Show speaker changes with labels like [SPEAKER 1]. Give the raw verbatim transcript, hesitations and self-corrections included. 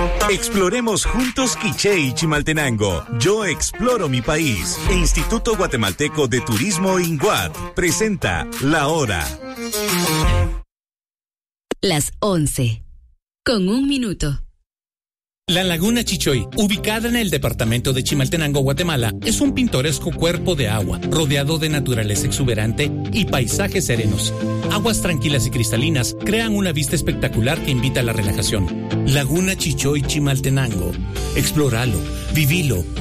[SPEAKER 1] Exploremos juntos Quiché y Chimaltenango. Yo exploro mi país. Instituto Guatemalteco de Turismo INGUAT presenta La Hora.
[SPEAKER 2] Las once, con un minuto.
[SPEAKER 3] La Laguna Chichoy, ubicada en el departamento de Chimaltenango, Guatemala, es un pintoresco cuerpo de agua, rodeado de naturaleza exuberante y paisajes serenos. Aguas tranquilas y cristalinas crean una vista espectacular que invita a la relajación. Laguna Chichoy, Chimaltenango. Explóralo, vivilo,